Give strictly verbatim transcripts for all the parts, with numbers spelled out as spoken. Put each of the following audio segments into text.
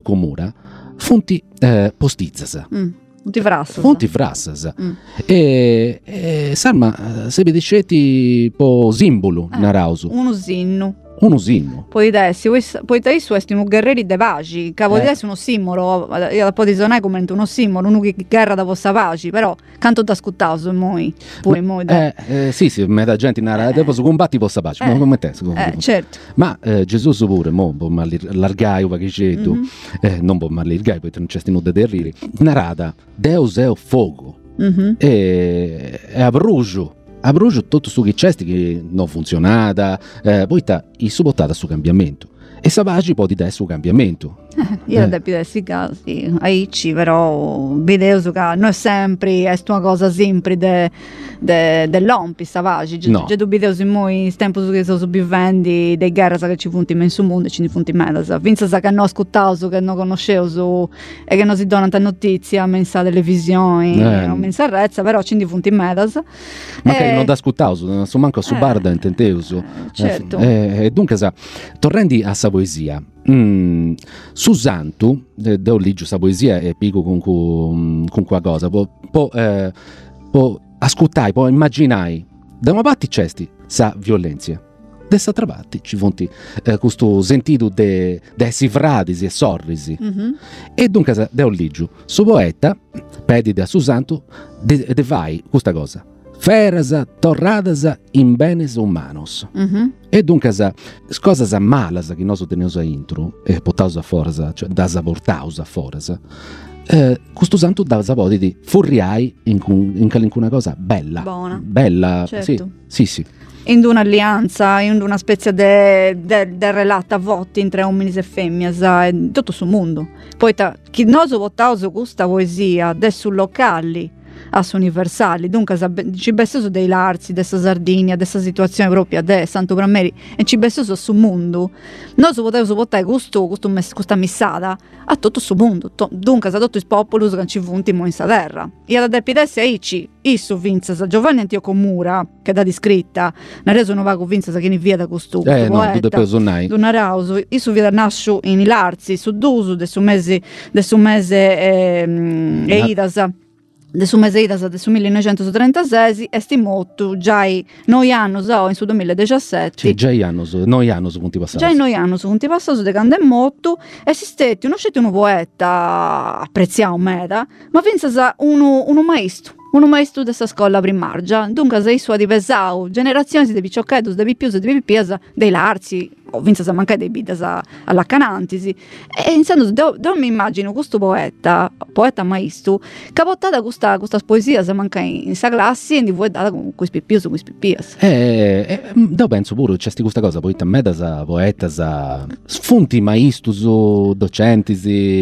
comura funti eh, postizas. Mm. Fonti frassas. Fonti frassas. Mm. E, e Salma, se vi diceti po simbolo Eh, narausu, un usinnu. un usinno. Poi adesso, poi adesso è un guerrieri de paci, che vuol Eh. dire uno simbolo, io la poi sonare come uno simbolo, uno che guerra da vostra pace, però canto da scuttato, moi, poi moi. Eh, eh, sì, sì, me da gente narra, Eh. dopo su combatti possa pace, Eh. ma come te? secondo Eh, me. certo. Ma eh, Gesù pure, mo, bo l'algaio, che c'è tu, Mhm. eh, non bo l'algaio, poi non c'è nulla da terriri. Narada, Deus è o fuoco, Mhm. e, e a Bruggio, a Bruggio tutto su che c'è che non funzionata, eh, poi sta il subottata su cambiamento. E Savagi poi di dare su cambiamento. Io Eh. da più sì, casi, aici però video su che non è sempre è una cosa sempre de, de, dell'ompi savagi. No. Già due video su noi tempo su che sono sopravvivendi dei guerre che ci funti in su mondo e ci ne funti in mezzo. Vinza sa che non ascoltavo, che non conoscevo su, e che non si donano notizie, mensa televisioni, Eh. non mensa rezza, però ci ne funti in mezzo. Ma che Eh. non da ascoltauso, non so manco a su Eh. barda intenteuso. Certo. Eh, eh, dunque, sa, torrendi a sa poesia. Mm, su Santu, de, de ligio sa poesia e pico con, cu, con qua cosa, po, po, eh, po ascoltai, po immaginai, da una parte c'esti sa violenza, dall'altra parte ci fonti eh, questo sentito de, de sifradisi e sorrisi. Mhm. E dunque, sa, de ligio, su poeta, pedi da su Santu, de, de vai questa cosa. Feras torradas in benes humanos. Mhm. E dunque, cosas malas che noi teniamo a intro, e portaus a forza, cioè da portaus a forza, eh, questo santo dà sapore di furriai in, in qualcuna cosa bella. Buona. Bella, Certo. sì, sì, sì. In un'alleanza, in una specie de, de, de relata a votti tra uomini e femmine, in tutto sul mondo. Poi, ta, chi noi votiamo questa poesia, adesso locali, as universali, dunque ci bessoso dei Larzi, dessa Sardinia, dessa situazione propria de Santo Brammeri e ci bessoso su mondo. Noi si poteva votare questo, questo, questa missata a tutto su mondo, to, dunque a tutto il popolo che ci vuntimo in sa terra. E ad adepidesse aici, isso vinzasa Giovanni Antioco Mura, che da descritta, ne reso non vago vinzasa che ne via da questo Eh no, tu devi sonai. Duna Rauso, isso via da nascio in Larzi, su Dusu, del suo mese, del suo mese ehm, e Idasa. De su mese idas de su millenovecentotrentasei e stimotto già noi anni in su duemiladiciassette. Sì, già hanno, noi hanno su punti passati. Già noi anni su punti passati de quando è morto e si stetti uno scetto uno poeta apprezziamo meta, ma pensa uno uno maestro. Uno maestro dessa scuola primargia, dunque sei sua di pesau, generazioni di picciocchetus, di pipius e di pipias, dei Larzi, o vinza sa mancare dei bidas all'accanantisi. E insomma, non mi immagino questo poeta, poeta maestro, che ha portato questa, questa poesia se manca in, in sa classe e di voi data con questi pipius o questi pipias. Eh, eh, io penso pure, c'è questa cosa, poi me da sa poeta, sa sfunti maestus, docenti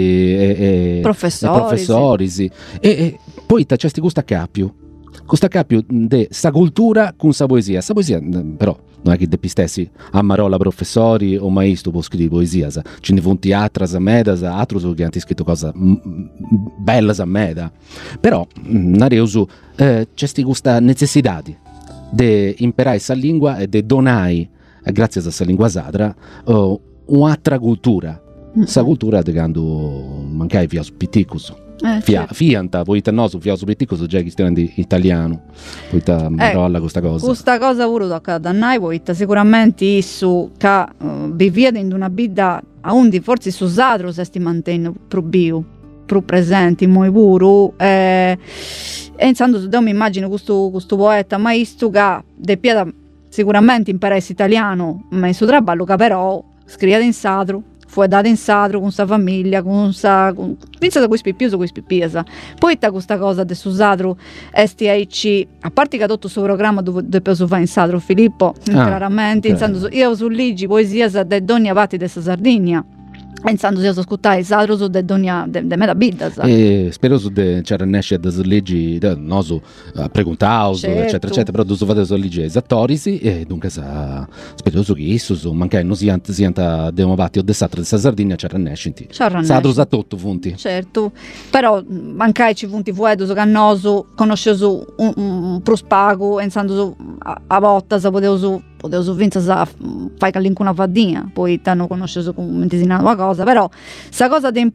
e, e Professori, e professori, sì. E, e poi c'è questa capio, questa capio de sa cultura con sa poesia. Sa poesia, però, non è che depistessi a marola professori o maestro può scrivere poesia, sa. Ce ne fonti atras a meda, altro che hanno scritto cosa bella a meda. Però, nareusu, eh, c'è questa necessità di imparare sa lingua e di donare, grazie a questa lingua sadra, uh, un'altra cultura. Sa cultura di quando mancai via su piticus. Eh, Fia, certo. Fianta, poi te no, su Fia su piticus già che stiamo di italiano. Poi te marolla questa cosa. Questa cosa pure tocca da noi, poi sicuramente isso che uh, viviate in una vita a undi forse su sadro se sti mantengono più bio, più presenti, moi pure. Eh, e insomma, io mi immagino questo, questo poeta maestro che de piada sicuramente impara italiano, ma in suo traballo che però scrive in sadro. Fu data in sadro con sa famiglia, con sa... Con... pensa da questi pipius o questi pipias. Poi c'è questa cosa del su sadro S T I C, a parte che ha tutto il suo programma dove, dove si fa in sadro Filippo, Ah, chiaramente, ok. insomma, io su Ligi, poesia de Donnia Vatti della Sardegna, pensando se io ascoltai il sadro su de Donnia, de, de me da Biddas. E spero su de c'era nesce da leggi da noso uh, preguntaus Certo. eccetera eccetera, però du su fate so leggi esattorisi e dunque sa spero su che isso su mancai non si ant si anta demo patti o de satra de sa Sardegna c'era nesce inti C'era sadro nesce. sa tutto funti. Certo, però mancai ci punti fuedo cannoso, conoscevo un, un, un prospago, pensando a, a botta, se potevo su, potevo su vinza sa fai che una fadina, poi t'hanno conosciuto come una cosa, però sta cosa di